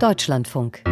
Deutschlandfunk.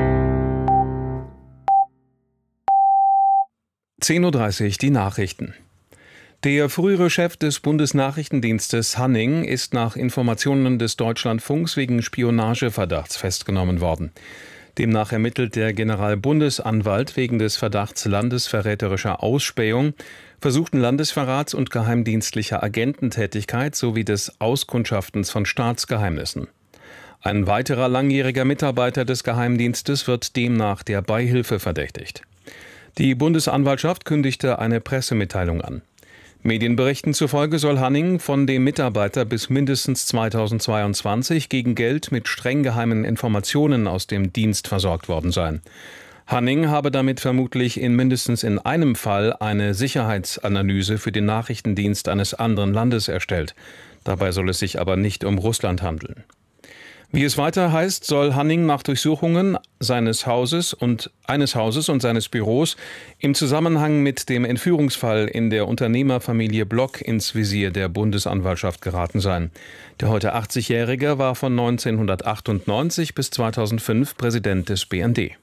10:30 Uhr die Nachrichten. Der frühere Chef des Bundesnachrichtendienstes Hanning ist nach Informationen des Deutschlandfunks wegen Spionageverdachts festgenommen worden. Demnach ermittelt der Generalbundesanwalt wegen des Verdachts landesverräterischer Ausspähung, versuchten Landesverrats und geheimdienstlicher Agententätigkeit sowie des Auskundschaftens von Staatsgeheimnissen. Ein weiterer langjähriger Mitarbeiter des Geheimdienstes wird demnach der Beihilfe verdächtigt. Die Bundesanwaltschaft kündigte eine Pressemitteilung an. Medienberichten zufolge soll Hanning von dem Mitarbeiter bis mindestens 2022 gegen Geld mit streng geheimen Informationen aus dem Dienst versorgt worden sein. Hanning habe damit vermutlich mindestens in einem Fall eine Sicherheitsanalyse für den Nachrichtendienst eines anderen Landes erstellt. Dabei soll es sich aber nicht um Russland handeln. Wie es weiter heißt, soll Hanning nach Durchsuchungen eines Hauses und seines Büros im Zusammenhang mit dem Entführungsfall in der Unternehmerfamilie Block ins Visier der Bundesanwaltschaft geraten sein. Der heute 80-Jährige war von 1998 bis 2005 Präsident des BND.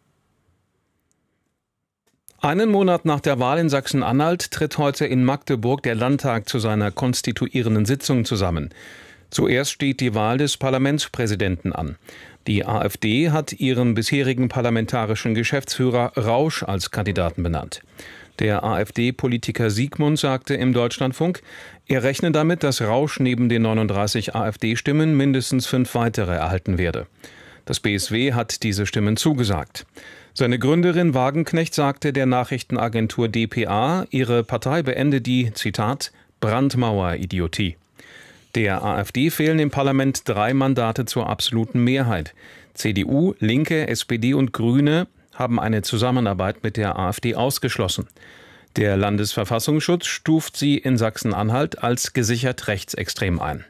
Einen Monat nach der Wahl in Sachsen-Anhalt tritt heute in Magdeburg der Landtag zu seiner konstituierenden Sitzung zusammen. Zuerst steht die Wahl des Parlamentspräsidenten an. Die AfD hat ihren bisherigen parlamentarischen Geschäftsführer Rausch als Kandidaten benannt. Der AfD-Politiker Siegmund sagte im Deutschlandfunk, er rechne damit, dass Rausch neben den 39 AfD-Stimmen mindestens 5 weitere erhalten werde. Das BSW hat diese Stimmen zugesagt. Seine Gründerin Wagenknecht sagte der Nachrichtenagentur dpa, ihre Partei beende die, Zitat, Brandmauer-Idiotie. Der AfD fehlen im Parlament 3 Mandate zur absoluten Mehrheit. CDU, Linke, SPD und Grüne haben eine Zusammenarbeit mit der AfD ausgeschlossen. Der Landesverfassungsschutz stuft sie in Sachsen-Anhalt als gesichert rechtsextrem ein.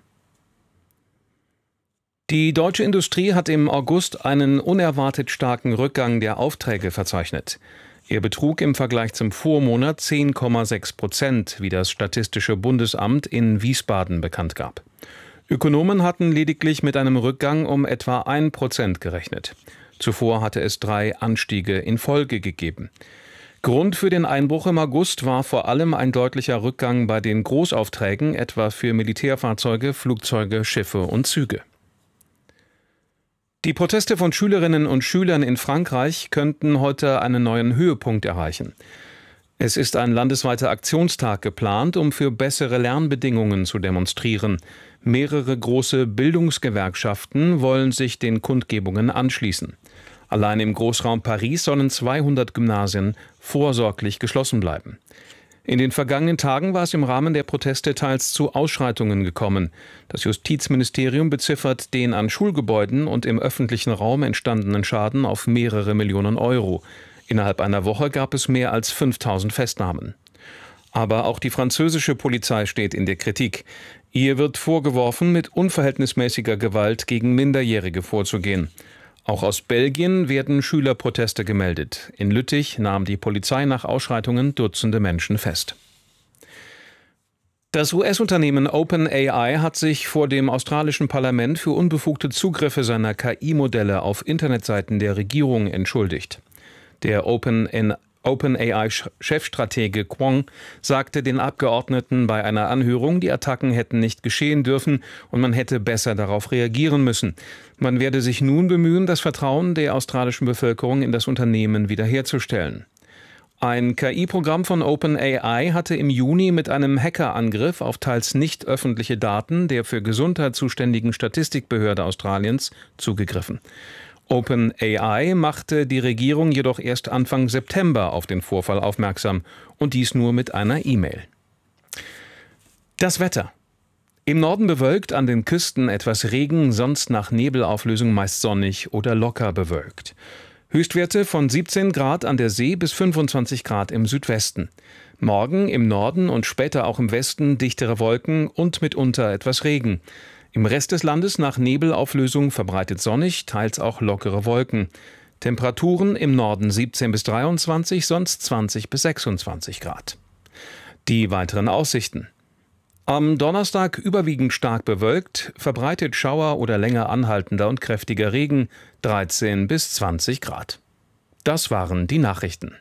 Die deutsche Industrie hat im August einen unerwartet starken Rückgang der Aufträge verzeichnet. Er betrug im Vergleich zum Vormonat 10,6%, wie das Statistische Bundesamt in Wiesbaden bekannt gab. Ökonomen hatten lediglich mit einem Rückgang um etwa 1% gerechnet. Zuvor hatte es 3 Anstiege in Folge gegeben. Grund für den Einbruch im August war vor allem ein deutlicher Rückgang bei den Großaufträgen, etwa für Militärfahrzeuge, Flugzeuge, Schiffe und Züge. Die Proteste von Schülerinnen und Schülern in Frankreich könnten heute einen neuen Höhepunkt erreichen. Es ist ein landesweiter Aktionstag geplant, um für bessere Lernbedingungen zu demonstrieren. Mehrere große Bildungsgewerkschaften wollen sich den Kundgebungen anschließen. Allein im Großraum Paris sollen 200 Gymnasien vorsorglich geschlossen bleiben. In den vergangenen Tagen war es im Rahmen der Proteste teils zu Ausschreitungen gekommen. Das Justizministerium beziffert den an Schulgebäuden und im öffentlichen Raum entstandenen Schaden auf mehrere Millionen Euro. Innerhalb einer Woche gab es mehr als 5000 Festnahmen. Aber auch die französische Polizei steht in der Kritik. Ihr wird vorgeworfen, mit unverhältnismäßiger Gewalt gegen Minderjährige vorzugehen. Auch aus Belgien werden Schülerproteste gemeldet. In Lüttich nahm die Polizei nach Ausschreitungen Dutzende Menschen fest. Das US-Unternehmen OpenAI hat sich vor dem australischen Parlament für unbefugte Zugriffe seiner KI-Modelle auf Internetseiten der Regierung entschuldigt. Der OpenAI-Chefstratege Kwong sagte den Abgeordneten bei einer Anhörung, die Attacken hätten nicht geschehen dürfen und man hätte besser darauf reagieren müssen. Man werde sich nun bemühen, das Vertrauen der australischen Bevölkerung in das Unternehmen wiederherzustellen. Ein KI-Programm von OpenAI hatte im Juni mit einem Hackerangriff auf teils nicht öffentliche Daten der für Gesundheit zuständigen Statistikbehörde Australiens zugegriffen. OpenAI machte die Regierung jedoch erst Anfang September auf den Vorfall aufmerksam und dies nur mit einer E-Mail. Das Wetter. Im Norden bewölkt, an den Küsten etwas Regen, sonst nach Nebelauflösung meist sonnig oder locker bewölkt. Höchstwerte von 17 Grad an der See bis 25 Grad im Südwesten. Morgen im Norden und später auch im Westen dichtere Wolken und mitunter etwas Regen. Im Rest des Landes nach Nebelauflösung verbreitet sonnig, teils auch lockere Wolken. Temperaturen im Norden 17 bis 23, sonst 20 bis 26 Grad. Die weiteren Aussichten. Am Donnerstag überwiegend stark bewölkt, verbreitet Schauer oder länger anhaltender und kräftiger Regen, 13 bis 20 Grad. Das waren die Nachrichten.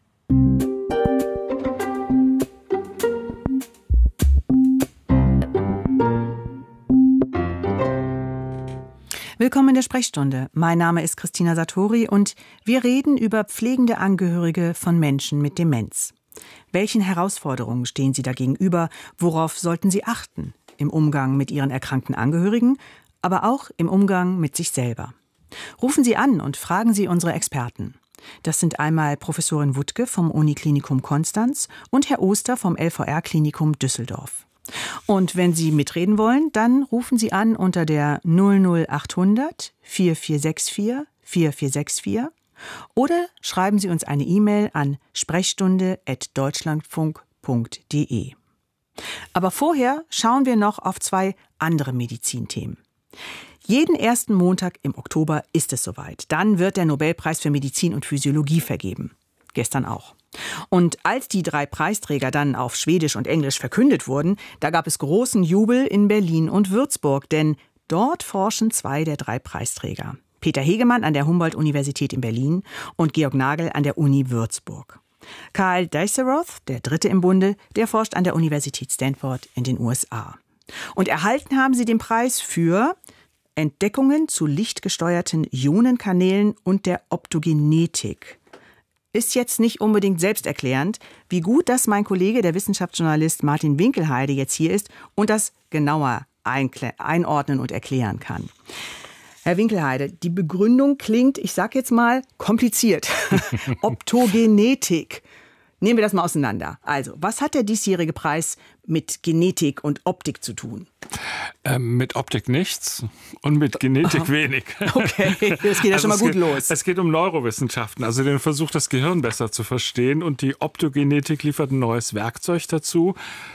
Willkommen in der Sprechstunde. Mein Name ist Christina Sartori und wir reden über pflegende Angehörige von Menschen mit Demenz. Welchen Herausforderungen stehen sie da gegenüber? Worauf sollten sie achten? Im Umgang mit ihren erkrankten Angehörigen, aber auch im Umgang mit sich selber. Rufen Sie an und fragen Sie unsere Experten. Das sind einmal Professorin Wuttke vom Uniklinikum Konstanz und Herr Oster vom LVR-Klinikum Düsseldorf. Und wenn Sie mitreden wollen, dann rufen Sie an unter der 00800 4464 4464 oder schreiben Sie uns eine E-Mail an sprechstunde@deutschlandfunk.de. Aber vorher schauen wir noch auf 2 andere Medizinthemen. Jeden ersten Montag im Oktober ist es soweit. Dann wird der Nobelpreis für Medizin und Physiologie vergeben. Gestern auch. Und als die 3 Preisträger dann auf Schwedisch und Englisch verkündet wurden, da gab es großen Jubel in Berlin und Würzburg, denn dort forschen 2 der 3 Preisträger. Peter Hegemann an der Humboldt-Universität in Berlin und Georg Nagel an der Uni Würzburg. Karl Dijsselroth, der 3. im Bunde, der forscht an der Universität Stanford in den USA. Und erhalten haben sie den Preis für Entdeckungen zu lichtgesteuerten Ionenkanälen und der Optogenetik. Ist jetzt nicht unbedingt selbsterklärend, wie gut, dass mein Kollege, der Wissenschaftsjournalist Martin Winkelheide, jetzt hier ist und das genauer einordnen und erklären kann. Herr Winkelheide, die Begründung klingt, ich sag jetzt mal, kompliziert. Optogenetik. Nehmen wir das mal auseinander. Also, was hat der diesjährige Preis mit Genetik und Optik zu tun? Mit Optik nichts und mit Genetik wenig. Okay, das geht ja schon mal gut los. Es geht um Neurowissenschaften, also den Versuch, das Gehirn besser zu verstehen. Und die Optogenetik liefert ein neues Werkzeug dazu,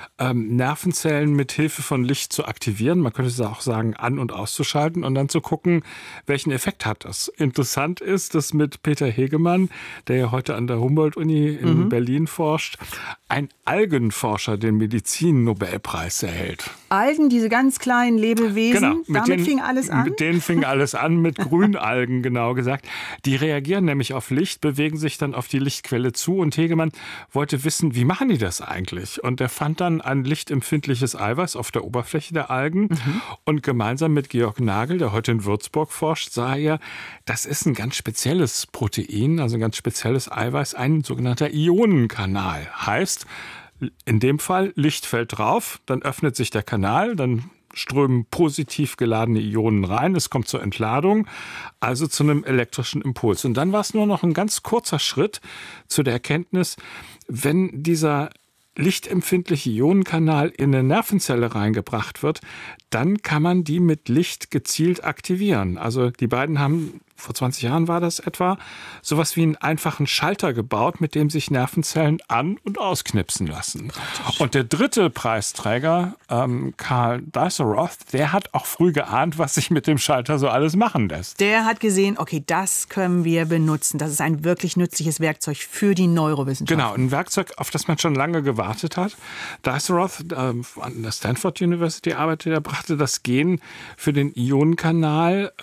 Nervenzellen mit Hilfe von Licht zu aktivieren. Man könnte es auch sagen, an- und auszuschalten und dann zu gucken, welchen Effekt hat das. Interessant ist, dass mit Peter Hegemann, der ja heute an der Humboldt-Uni in Berlin forscht, ein Algenforscher den Medizin-Nobelpreis erhält. Algen, diese ganz kleinen Lebewesen, genau, damit fing alles an? Mit denen fing alles an, mit Grünalgen genau gesagt. Die reagieren nämlich auf Licht, bewegen sich dann auf die Lichtquelle zu und Hegemann wollte wissen, wie machen die das eigentlich? Und er fand dann ein lichtempfindliches Eiweiß auf der Oberfläche der Algen und gemeinsam mit Georg Nagel, der heute in Würzburg forscht, sah er, das ist ein ganz spezielles Protein, also ein ganz spezielles Eiweiß, ein sogenannter Ionenkanal. Heißt, in dem Fall, Licht fällt drauf, dann öffnet sich der Kanal, dann strömen positiv geladene Ionen rein, es kommt zur Entladung, also zu einem elektrischen Impuls. Und dann war es nur noch ein ganz kurzer Schritt zu der Erkenntnis, wenn dieser lichtempfindliche Ionenkanal in eine Nervenzelle reingebracht wird, dann kann man die mit Licht gezielt aktivieren. Also die beiden haben, vor 20 Jahren war das etwa, sowas wie einen einfachen Schalter gebaut, mit dem sich Nervenzellen an- und ausknipsen lassen. Und der 3. Preisträger, Karl Dijsselroth, der hat auch früh geahnt, was sich mit dem Schalter so alles machen lässt. Der hat gesehen, okay, das können wir benutzen. Das ist ein wirklich nützliches Werkzeug für die Neurowissenschaft. Genau, ein Werkzeug, auf das man schon lange gewartet hat. Dijsselroth an der Stanford University arbeitet, der brachte das Gen für den Ionenkanal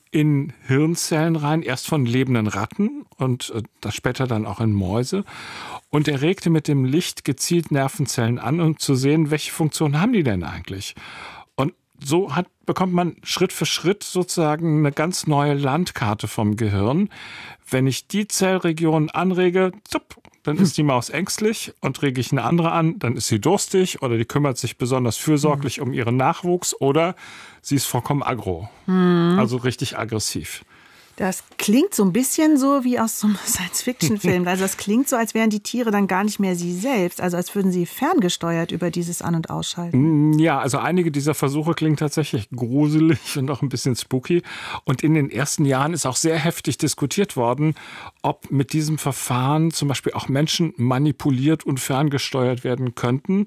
in Hirnzellen rein, erst von lebenden Ratten und das später dann auch in Mäuse. Und er regte mit dem Licht gezielt Nervenzellen an, um zu sehen, welche Funktion haben die denn eigentlich. Und so bekommt man Schritt für Schritt sozusagen eine ganz neue Landkarte vom Gehirn. Wenn ich die Zellregion anrege, dann ist die Maus ängstlich, und rege ich eine andere an, dann ist sie durstig oder die kümmert sich besonders fürsorglich um ihren Nachwuchs oder sie ist vollkommen aggro, also richtig aggressiv. Das klingt so ein bisschen so wie aus so einem Science-Fiction-Film. Also das klingt so, als wären die Tiere dann gar nicht mehr sie selbst. Also als würden sie ferngesteuert über dieses An- und Ausschalten. Ja, also einige dieser Versuche klingen tatsächlich gruselig und auch ein bisschen spooky. Und in den ersten Jahren ist auch sehr heftig diskutiert worden, ob mit diesem Verfahren zum Beispiel auch Menschen manipuliert und ferngesteuert werden könnten.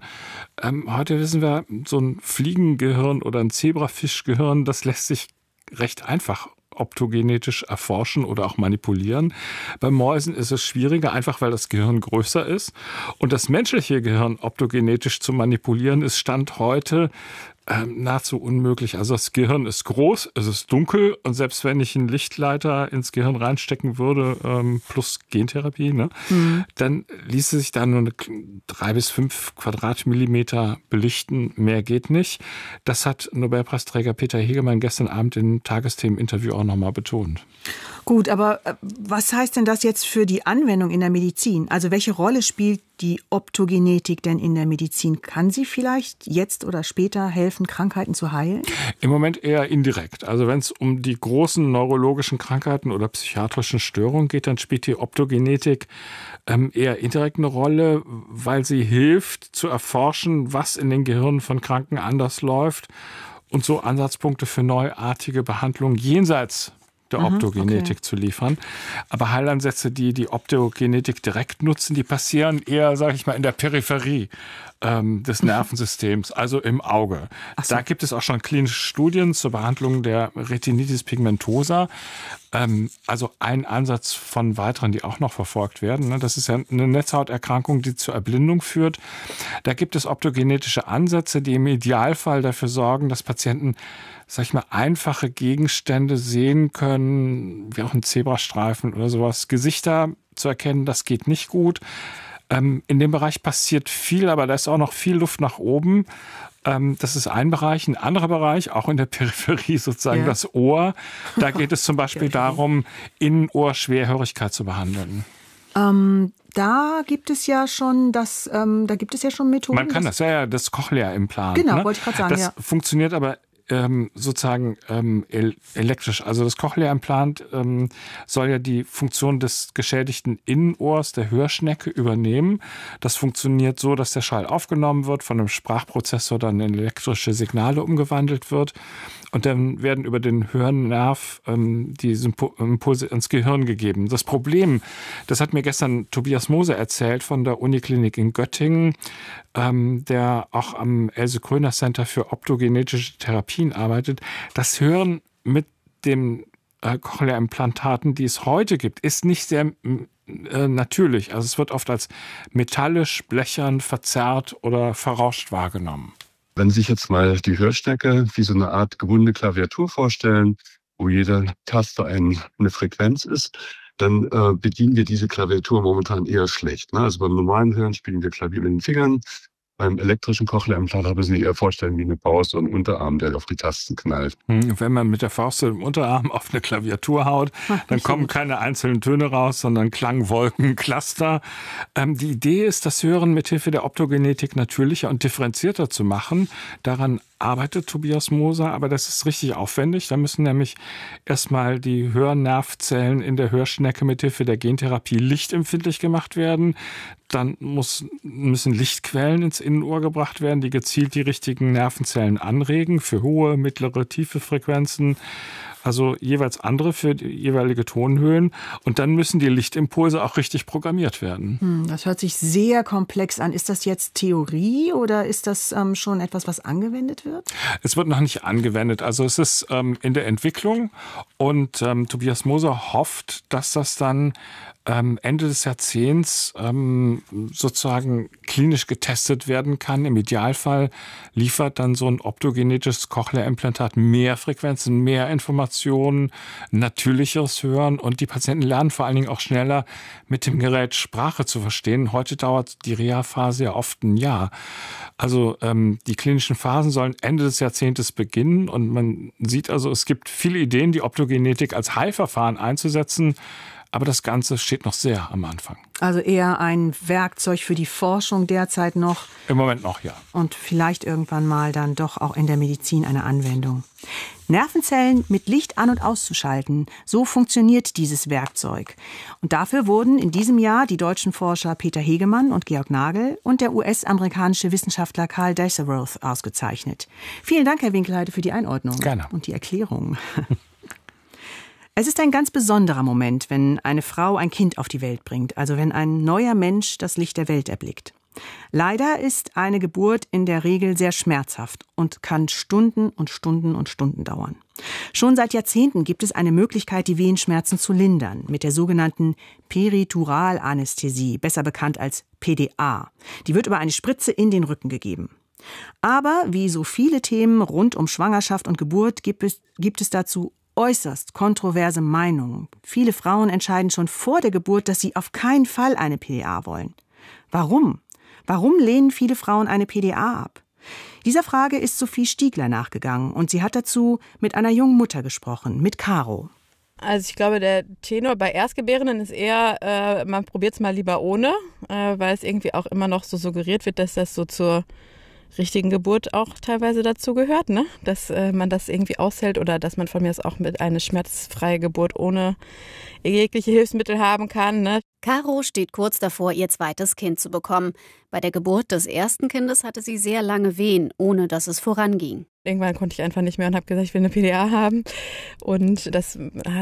Heute wissen wir, so ein Fliegengehirn oder ein Zebrafischgehirn, das lässt sich recht einfach optogenetisch erforschen oder auch manipulieren. Bei Mäusen ist es schwieriger, einfach weil das Gehirn größer ist. Und das menschliche Gehirn optogenetisch zu manipulieren, ist Stand heute nahezu unmöglich. Also das Gehirn ist groß, es ist dunkel und selbst wenn ich einen Lichtleiter ins Gehirn reinstecken würde, plus Gentherapie, dann ließe sich da nur 3 bis 5 Quadratmillimeter belichten. Mehr geht nicht. Das hat Nobelpreisträger Peter Hegemann gestern Abend im Tagesthemen-Interview auch nochmal betont. Gut, aber was heißt denn das jetzt für die Anwendung in der Medizin? Also welche Rolle spielt die Optogenetik denn in der Medizin? Kann sie vielleicht jetzt oder später helfen, Krankheiten zu heilen? Im Moment eher indirekt. Also wenn es um die großen neurologischen Krankheiten oder psychiatrischen Störungen geht, dann spielt die Optogenetik eher indirekt eine Rolle, weil sie hilft zu erforschen, was in den Gehirnen von Kranken anders läuft und so Ansatzpunkte für neuartige Behandlungen jenseits der Optogenetik zu liefern. Aber Heilansätze, die die Optogenetik direkt nutzen, die passieren eher, sage ich mal, in der Peripherie des Nervensystems, also im Auge. So. Da gibt es auch schon klinische Studien zur Behandlung der Retinitis pigmentosa. Also ein Ansatz von weiteren, die auch noch verfolgt werden. Das ist ja eine Netzhauterkrankung, die zur Erblindung führt. Da gibt es optogenetische Ansätze, die im Idealfall dafür sorgen, dass Patienten, sag ich mal, einfache Gegenstände sehen können, wie auch ein Zebrastreifen oder sowas. Gesichter zu erkennen, das geht nicht gut. In dem Bereich passiert viel, aber da ist auch noch viel Luft nach oben. Das ist ein Bereich. Ein anderer Bereich, auch in der Peripherie sozusagen, das Ohr. Da geht es zum Beispiel darum, Innenohr-Schwerhörigkeit zu behandeln. Da gibt es ja schon Methoden. Man kann das Cochlea-Implant. Genau, wollte ich gerade sagen. Das funktioniert aber sozusagen elektrisch. Also das Cochlea-Implant soll ja die Funktion des geschädigten Innenohrs der Hörschnecke übernehmen. Das funktioniert so, dass der Schall aufgenommen wird, von einem Sprachprozessor dann in elektrische Signale umgewandelt wird. Und dann werden über den Hörnerv die Impulse ins Gehirn gegeben. Das Problem, das hat mir gestern Tobias Moser erzählt von der Uniklinik in Göttingen, der auch am Else-Kröner-Center für optogenetische Therapien arbeitet. Das Hören mit den Cochlea-Implantaten, die es heute gibt, ist nicht sehr natürlich. Also es wird oft als metallisch, blechern, verzerrt oder verrauscht wahrgenommen. Wenn Sie sich jetzt mal die Hörstärke wie so eine Art gewundene Klaviatur vorstellen, wo jede Taste eine Frequenz ist, dann bedienen wir diese Klaviatur momentan eher schlecht. Also beim normalen Hören spielen wir Klavier mit den Fingern. Beim elektrischen Cochlea-Implantat müssen Sie eher vorstellen wie eine Faust und ein Unterarm, der auf die Tasten knallt. Wenn man mit der Faust im Unterarm auf eine Klaviatur haut, dann kommen keine einzelnen Töne raus, sondern Klangwolken, Cluster. Die Idee ist, das Hören mithilfe der Optogenetik natürlicher und differenzierter zu machen. Daran arbeitet Tobias Moser, aber das ist richtig aufwendig. Da müssen nämlich erstmal die Hörnervzellen in der Hörschnecke mithilfe der Gentherapie lichtempfindlich gemacht werden. Dann müssen Lichtquellen ins Innenohr gebracht werden, die gezielt die richtigen Nervenzellen anregen für hohe, mittlere, tiefe Frequenzen. Also jeweils andere für die jeweilige Tonhöhen. Und dann müssen die Lichtimpulse auch richtig programmiert werden. Das hört sich sehr komplex an. Ist das jetzt Theorie oder ist das schon etwas, was angewendet wird? Es wird noch nicht angewendet. Also es ist in der Entwicklung. Und Tobias Moser hofft, dass das dann Ende des Jahrzehnts sozusagen klinisch getestet werden kann. Im Idealfall liefert dann so ein optogenetisches Cochlea-Implantat mehr Frequenzen, mehr Informationen, natürlicheres Hören und die Patienten lernen vor allen Dingen auch schneller mit dem Gerät Sprache zu verstehen. Heute dauert die Reha-Phase ja oft ein Jahr. Also die klinischen Phasen sollen Ende des Jahrzehntes beginnen und man sieht also, es gibt viele Ideen, die Optogenetik als Heilverfahren einzusetzen. Aber das Ganze steht noch sehr am Anfang. Also eher ein Werkzeug für die Forschung derzeit noch. Im Moment noch, ja. Und vielleicht irgendwann mal dann doch auch in der Medizin eine Anwendung. Nervenzellen mit Licht an- und auszuschalten, so funktioniert dieses Werkzeug. Und dafür wurden in diesem Jahr die deutschen Forscher Peter Hegemann und Georg Nagel und der US-amerikanische Wissenschaftler Carl Deisseroth ausgezeichnet. Vielen Dank, Herr Winkelheide, für die Einordnung. Gerne. Und die Erklärung. Es ist ein ganz besonderer Moment, wenn eine Frau ein Kind auf die Welt bringt, also wenn ein neuer Mensch das Licht der Welt erblickt. Leider ist eine Geburt in der Regel sehr schmerzhaft und kann Stunden und Stunden und Stunden dauern. Schon seit Jahrzehnten gibt es eine Möglichkeit, die Wehenschmerzen zu lindern, mit der sogenannten Periduralanästhesie, besser bekannt als PDA. Die wird über eine Spritze in den Rücken gegeben. Aber wie so viele Themen rund um Schwangerschaft und Geburt gibt es dazu äußerst kontroverse Meinungen. Viele Frauen entscheiden schon vor der Geburt, dass sie auf keinen Fall eine PDA wollen. Warum? Warum lehnen viele Frauen eine PDA ab? Dieser Frage ist Sophie Stiegler nachgegangen und sie hat dazu mit einer jungen Mutter gesprochen, mit Caro. Also ich glaube, der Tenor bei Erstgebärenden ist eher, man probiert es mal lieber ohne, weil es irgendwie auch immer noch so suggeriert wird, dass das so zur richtigen Geburt auch teilweise dazu gehört, ne? Dass man das irgendwie aushält oder dass man von mir aus auch mit einer schmerzfreie Geburt ohne jegliche Hilfsmittel haben kann, ne? Caro steht kurz davor, ihr zweites Kind zu bekommen. Bei der Geburt des ersten Kindes hatte sie sehr lange Wehen, ohne dass es voranging. Irgendwann konnte ich einfach nicht mehr und habe gesagt, ich will eine PDA haben. Und das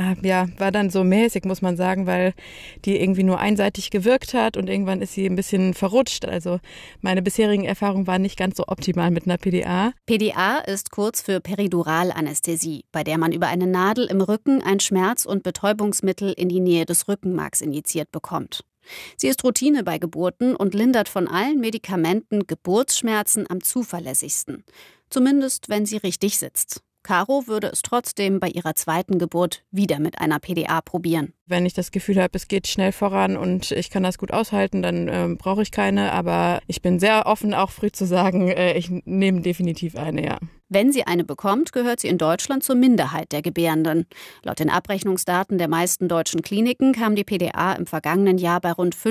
war dann so mäßig, muss man sagen, weil die irgendwie nur einseitig gewirkt hat und irgendwann ist sie ein bisschen verrutscht. Also meine bisherigen Erfahrungen waren nicht ganz so optimal mit einer PDA. PDA ist kurz für Periduralanästhesie, bei der man über eine Nadel im Rücken ein Schmerz- und Betäubungsmittel in die Nähe des Rückenmarks injiziert bekommt. Sie ist Routine bei Geburten und lindert von allen Medikamenten Geburtsschmerzen am zuverlässigsten. Zumindest, wenn sie richtig sitzt. Caro würde es trotzdem bei ihrer zweiten Geburt wieder mit einer PDA probieren. Wenn ich das Gefühl habe, es geht schnell voran und ich kann das gut aushalten, dann brauche ich keine. Aber ich bin sehr offen, auch früh zu sagen, ich nehme definitiv eine, ja. Wenn sie eine bekommt, gehört sie in Deutschland zur Minderheit der Gebärenden. Laut den Abrechnungsdaten der meisten deutschen Kliniken kam die PDA im vergangenen Jahr bei rund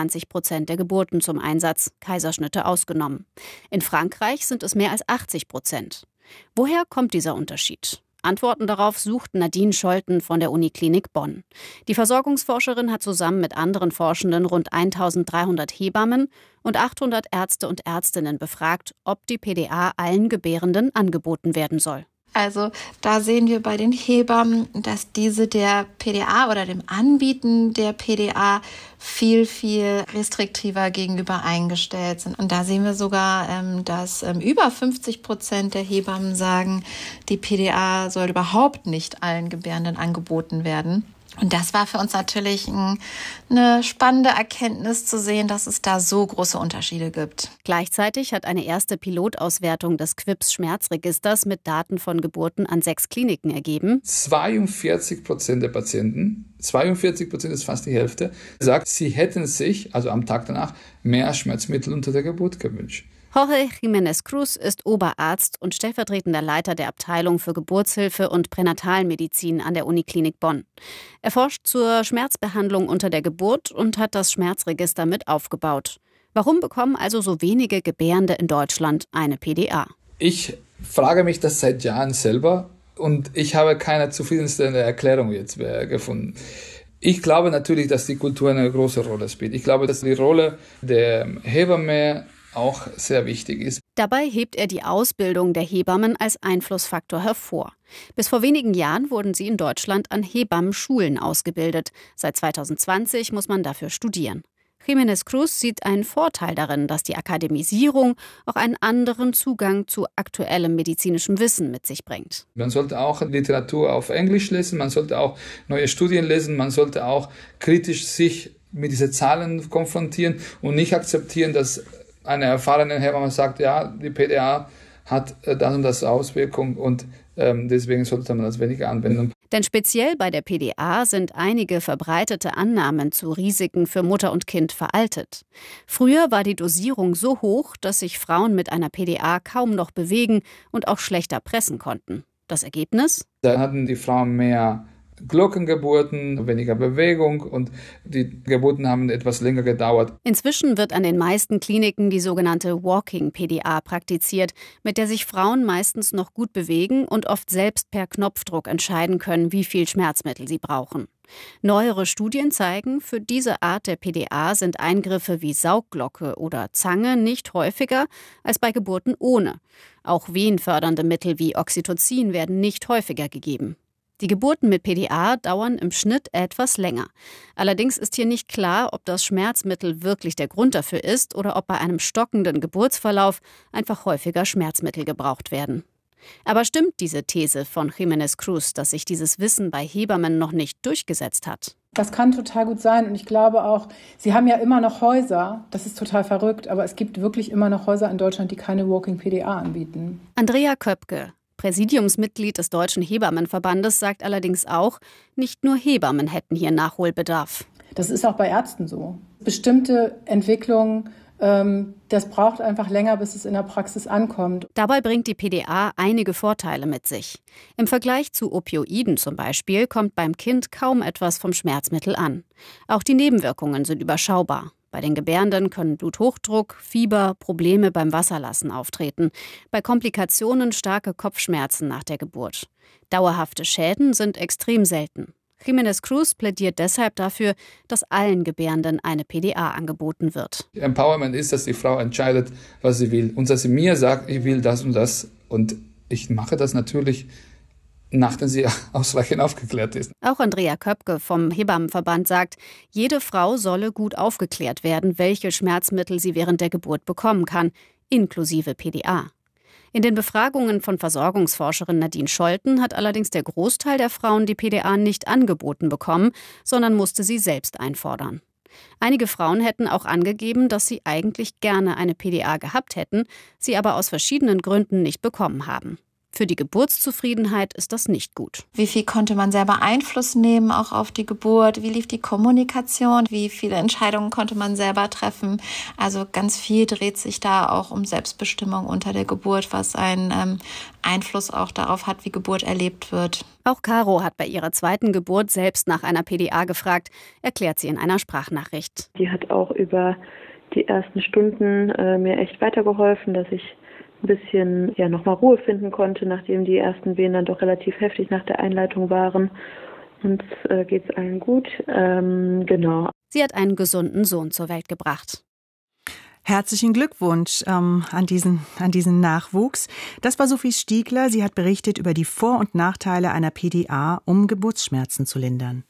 25% der Geburten zum Einsatz, Kaiserschnitte ausgenommen. In Frankreich sind es mehr als 80%. Woher kommt dieser Unterschied? Antworten darauf sucht Nadine Scholten von der Uniklinik Bonn. Die Versorgungsforscherin hat zusammen mit anderen Forschenden rund 1300 Hebammen und 800 Ärzte und Ärztinnen befragt, ob die PDA allen Gebärenden angeboten werden soll. Also da sehen wir bei den Hebammen, dass diese der PDA oder dem Anbieten der PDA viel, viel restriktiver gegenüber eingestellt sind. Und da sehen wir sogar, dass über 50% der Hebammen sagen, die PDA soll überhaupt nicht allen Gebärenden angeboten werden. Und das war für uns natürlich eine spannende Erkenntnis zu sehen, dass es da so große Unterschiede gibt. Gleichzeitig hat eine erste Pilotauswertung des QIPS-Schmerzregisters mit Daten von Geburten an 6 Kliniken ergeben: 42% der Patienten, 42% ist fast die Hälfte, sagt, sie hätten sich, also am Tag danach, mehr Schmerzmittel unter der Geburt gewünscht. Jorge Jiménez Cruz ist Oberarzt und stellvertretender Leiter der Abteilung für Geburtshilfe und Pränatalmedizin an der Uniklinik Bonn. Er forscht zur Schmerzbehandlung unter der Geburt und hat das Schmerzregister mit aufgebaut. Warum bekommen also so wenige Gebärende in Deutschland eine PDA? Ich frage mich das seit Jahren selber und ich habe keine zufriedenstellende Erklärung jetzt gefunden. Ich glaube natürlich, dass die Kultur eine große Rolle spielt. Ich glaube, dass die Rolle der Hebamme auch sehr wichtig ist. Dabei hebt er die Ausbildung der Hebammen als Einflussfaktor hervor. Bis vor wenigen Jahren wurden sie in Deutschland an Hebammenschulen ausgebildet. Seit 2020 muss man dafür studieren. Jiménez Cruz sieht einen Vorteil darin, dass die Akademisierung auch einen anderen Zugang zu aktuellem medizinischem Wissen mit sich bringt. Man sollte auch Literatur auf Englisch lesen, man sollte auch neue Studien lesen, man sollte auch kritisch sich mit diesen Zahlen konfrontieren und nicht akzeptieren, dass eine erfahrene Hebamme sagt, ja, die PDA hat das und das Auswirkung und deswegen sollte man das weniger anwenden. Denn speziell bei der PDA sind einige verbreitete Annahmen zu Risiken für Mutter und Kind veraltet. Früher war die Dosierung so hoch, dass sich Frauen mit einer PDA kaum noch bewegen und auch schlechter pressen konnten. Das Ergebnis? Da hatten die Frauen mehr Glockengeburten, weniger Bewegung und die Geburten haben etwas länger gedauert. Inzwischen wird an den meisten Kliniken die sogenannte Walking-PDA praktiziert, mit der sich Frauen meistens noch gut bewegen und oft selbst per Knopfdruck entscheiden können, wie viel Schmerzmittel sie brauchen. Neuere Studien zeigen, für diese Art der PDA sind Eingriffe wie Saugglocke oder Zange nicht häufiger als bei Geburten ohne. Auch wehenfördernde Mittel wie Oxytocin werden nicht häufiger gegeben. Die Geburten mit PDA dauern im Schnitt etwas länger. Allerdings ist hier nicht klar, ob das Schmerzmittel wirklich der Grund dafür ist oder ob bei einem stockenden Geburtsverlauf einfach häufiger Schmerzmittel gebraucht werden. Aber stimmt diese These von Jiménez Cruz, dass sich dieses Wissen bei Hebammen noch nicht durchgesetzt hat? Das kann total gut sein. Und ich glaube auch, sie haben ja immer noch Häuser. Das ist total verrückt. Aber es gibt wirklich immer noch Häuser in Deutschland, die keine Walking PDA anbieten. Andrea Köpke, Präsidiumsmitglied des Deutschen Hebammenverbandes, sagt allerdings auch, nicht nur Hebammen hätten hier Nachholbedarf. Das ist auch bei Ärzten so. Bestimmte Entwicklungen, das braucht einfach länger, bis es in der Praxis ankommt. Dabei bringt die PDA einige Vorteile mit sich. Im Vergleich zu Opioiden zum Beispiel kommt beim Kind kaum etwas vom Schmerzmittel an. Auch die Nebenwirkungen sind überschaubar. Bei den Gebärenden können Bluthochdruck, Fieber, Probleme beim Wasserlassen auftreten. Bei Komplikationen starke Kopfschmerzen nach der Geburt. Dauerhafte Schäden sind extrem selten. Jiménez Cruz plädiert deshalb dafür, dass allen Gebärenden eine PDA angeboten wird. Empowerment ist, dass die Frau entscheidet, was sie will. Und dass sie mir sagt, ich will das und das. Und ich mache das natürlich, nachdem sie ausreichend aufgeklärt ist. Auch Andrea Köpke vom Hebammenverband sagt, jede Frau solle gut aufgeklärt werden, welche Schmerzmittel sie während der Geburt bekommen kann, inklusive PDA. In den Befragungen von Versorgungsforscherin Nadine Scholten hat allerdings der Großteil der Frauen die PDA nicht angeboten bekommen, sondern musste sie selbst einfordern. Einige Frauen hätten auch angegeben, dass sie eigentlich gerne eine PDA gehabt hätten, sie aber aus verschiedenen Gründen nicht bekommen haben. Für die Geburtszufriedenheit ist das nicht gut. Wie viel konnte man selber Einfluss nehmen, auch auf die Geburt? Wie lief die Kommunikation? Wie viele Entscheidungen konnte man selber treffen? Also ganz viel dreht sich da auch um Selbstbestimmung unter der Geburt, was einen Einfluss auch darauf hat, wie Geburt erlebt wird. Auch Caro hat bei ihrer zweiten Geburt selbst nach einer PDA gefragt, erklärt sie in einer Sprachnachricht. Die hat auch über die ersten Stunden mir echt weitergeholfen, dass ich ein bisschen nochmal Ruhe finden konnte, nachdem die ersten Wehen dann doch relativ heftig nach der Einleitung waren. Uns geht's allen gut. Genau. Sie hat einen gesunden Sohn zur Welt gebracht. Herzlichen Glückwunsch an diesen Nachwuchs. Das war Sophie Stiegler. Sie hat berichtet über die Vor- und Nachteile einer PDA, um Geburtsschmerzen zu lindern.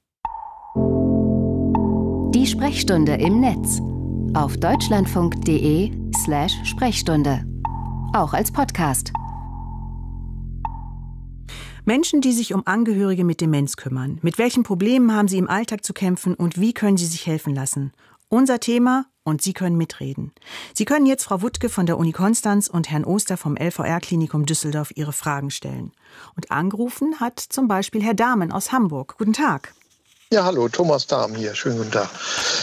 Die Sprechstunde im Netz auf deutschlandfunk.de/Sprechstunde. Auch als Podcast. Menschen, die sich um Angehörige mit Demenz kümmern. Mit welchen Problemen haben sie im Alltag zu kämpfen und wie können sie sich helfen lassen? Unser Thema und Sie können mitreden. Sie können jetzt Frau Wuttke von der Uni Konstanz und Herrn Oster vom LVR-Klinikum Düsseldorf Ihre Fragen stellen. Und angerufen hat zum Beispiel Herr Dahmen aus Hamburg. Guten Tag. Ja, hallo, Thomas Dahm hier. Schönen guten Tag.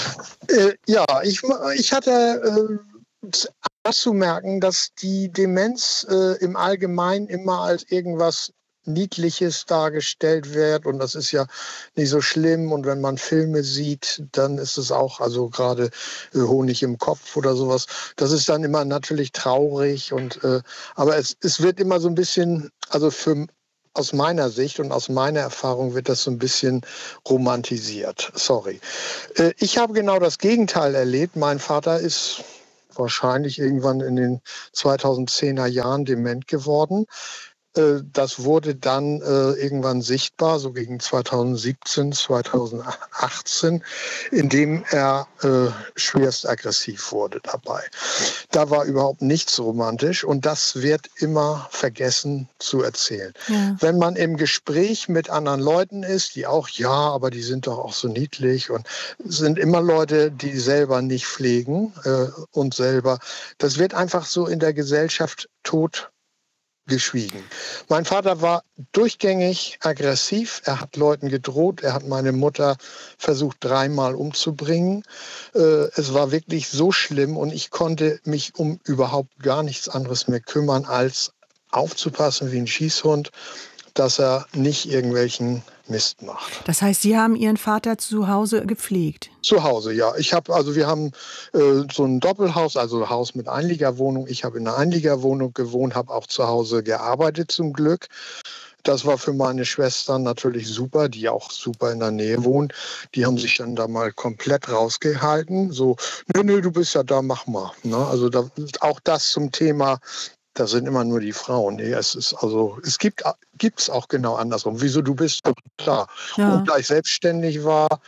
Ich hatte zu merken, dass die Demenz im Allgemeinen immer als irgendwas Niedliches dargestellt wird und das ist ja nicht so schlimm und wenn man Filme sieht, dann ist es auch, also gerade Honig im Kopf oder sowas, das ist dann immer natürlich traurig und aber es wird immer so ein bisschen, also aus meiner Sicht und aus meiner Erfahrung wird das so ein bisschen romantisiert. Sorry. Ich habe genau das Gegenteil erlebt. Mein Vater ist wahrscheinlich irgendwann in den 2010er Jahren dement geworden. Das wurde dann irgendwann sichtbar, so gegen 2017, 2018, indem er schwerst aggressiv wurde dabei. Da war überhaupt nichts romantisch und das wird immer vergessen zu erzählen. Ja. Wenn man im Gespräch mit anderen Leuten ist, die auch, ja, aber die sind doch auch so niedlich und es sind immer Leute, die selber nicht pflegen und selber, das wird einfach so in der Gesellschaft tot geschwiegen. Mein Vater war durchgängig aggressiv. Er hat Leuten gedroht. Er hat meine Mutter versucht 3-mal umzubringen. Es war wirklich so schlimm und ich konnte mich um überhaupt gar nichts anderes mehr kümmern, als aufzupassen wie ein Schießhund, dass er nicht irgendwelchen Mist macht. Das heißt, Sie haben Ihren Vater zu Hause gepflegt? Zu Hause, ja. Wir haben so ein Doppelhaus, also ein Haus mit Einliegerwohnung. Ich habe in einer Einliegerwohnung gewohnt, habe auch zu Hause gearbeitet zum Glück. Das war für meine Schwestern natürlich super, die auch super in der Nähe wohnen. Die haben sich dann da mal komplett rausgehalten. So, nö, du bist ja da, mach mal. Ne? Also auch das zum Thema, das sind immer nur die Frauen. Nee, es gibt's auch genau andersrum. Wieso, du bist doch klar. Ja. Und da ich selbstständig war,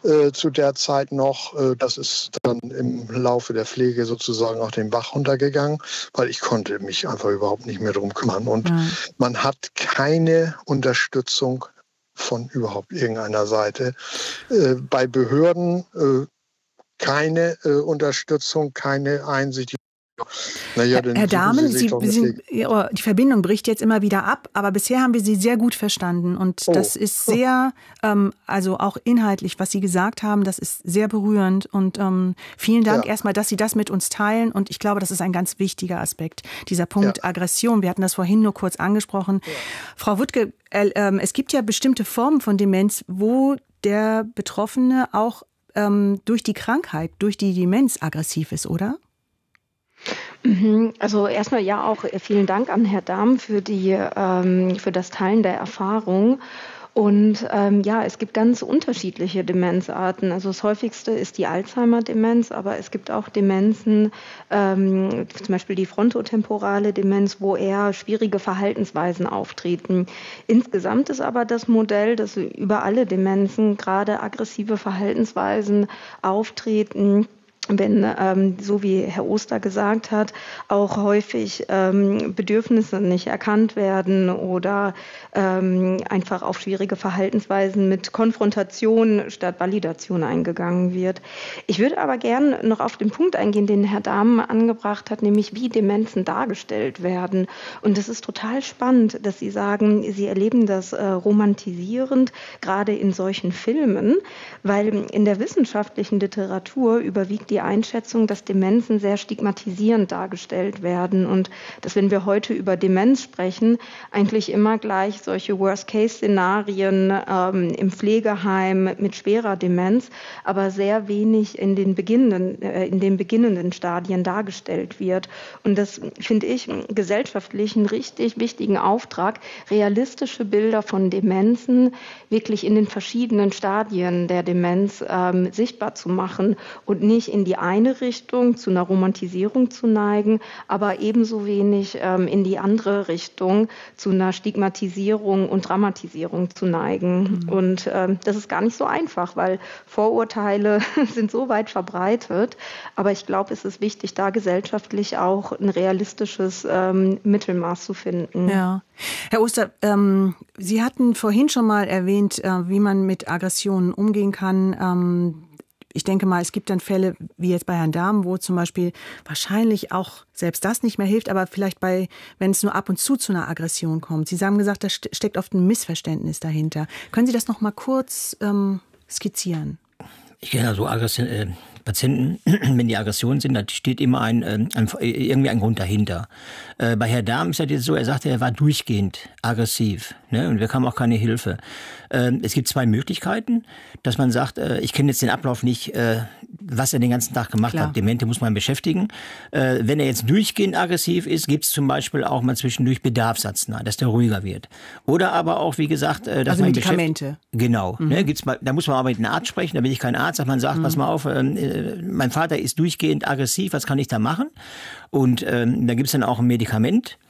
zu der Zeit noch. Das ist dann im Laufe der Pflege sozusagen auch den Bach runtergegangen, weil ich konnte mich einfach überhaupt nicht mehr drum kümmern. Und man hat keine Unterstützung von überhaupt irgendeiner Seite. Bei Behörden keine Unterstützung, keine Einsicht. Naja, Herr Dahmen, die Verbindung bricht jetzt immer wieder ab, aber bisher haben wir Sie sehr gut verstanden und das ist sehr, also auch inhaltlich, was Sie gesagt haben, das ist sehr berührend und vielen Dank erstmal, dass Sie das mit uns teilen und ich glaube, das ist ein ganz wichtiger Aspekt, dieser Punkt Aggression. Wir hatten das vorhin nur kurz angesprochen. Frau Wuttke, es gibt ja bestimmte Formen von Demenz, wo der Betroffene auch durch die Krankheit, durch die Demenz aggressiv ist, oder? Also erstmal auch vielen Dank an Herrn Dahm für das Teilen der Erfahrung. Und es gibt ganz unterschiedliche Demenzarten. Also das häufigste ist die Alzheimer-Demenz, aber es gibt auch Demenzen, zum Beispiel die frontotemporale Demenz, wo eher schwierige Verhaltensweisen auftreten. Insgesamt ist aber das Modell, dass über alle Demenzen gerade aggressive Verhaltensweisen auftreten, wenn, so wie Herr Oster gesagt hat, auch häufig Bedürfnisse nicht erkannt werden oder einfach auf schwierige Verhaltensweisen mit Konfrontation statt Validation eingegangen wird. Ich würde aber gern noch auf den Punkt eingehen, den Herr Dahmen angebracht hat, nämlich wie Demenzen dargestellt werden. Und das ist total spannend, dass Sie sagen, Sie erleben das romantisierend, gerade in solchen Filmen, weil in der wissenschaftlichen Literatur überwiegt die Einschätzung, dass Demenzen sehr stigmatisierend dargestellt werden und dass, wenn wir heute über Demenz sprechen, eigentlich immer gleich solche Worst-Case-Szenarien im Pflegeheim mit schwerer Demenz, aber sehr wenig in den beginnenden Stadien dargestellt wird. Und das finde ich gesellschaftlich einen richtig wichtigen Auftrag, realistische Bilder von Demenzen wirklich in den verschiedenen Stadien der Demenz sichtbar zu machen und nicht in die eine Richtung zu einer Romantisierung zu neigen, aber ebenso wenig in die andere Richtung zu einer Stigmatisierung und Dramatisierung zu neigen. Und das ist gar nicht so einfach, weil Vorurteile sind so weit verbreitet. Aber ich glaube, es ist wichtig, da gesellschaftlich auch ein realistisches Mittelmaß zu finden. Ja. Herr Oster, Sie hatten vorhin schon mal erwähnt, wie man mit Aggressionen umgehen kann. Ich denke mal, es gibt dann Fälle, wie jetzt bei Herrn Dahm, wo zum Beispiel wahrscheinlich auch selbst das nicht mehr hilft, aber vielleicht wenn es nur ab und zu einer Aggression kommt. Sie haben gesagt, da steckt oft ein Missverständnis dahinter. Können Sie das noch mal kurz skizzieren? Ich kenne also Patienten, wenn die Aggressionen sind, da steht immer irgendwie ein Grund dahinter. Bei Herrn Dahm ist das jetzt so, er sagte, er war durchgehend aggressiv, ne? Und wir kamen auch keine Hilfe. Es gibt zwei Möglichkeiten, dass man sagt, ich kenne jetzt den Ablauf nicht, was er den ganzen Tag gemacht hat. Demente muss man beschäftigen. Wenn er jetzt durchgehend aggressiv ist, gibt es zum Beispiel auch mal zwischendurch Bedarfsarznei, dass der ruhiger wird. Oder aber auch, wie gesagt, dass also man Medikamente. Genau. Ne, da muss man aber mit einem Arzt sprechen, da bin ich kein Arzt, dass man sagt, pass mal auf, mein Vater ist durchgehend aggressiv, was kann ich da machen? Und da gibt es dann auch ein Medikament,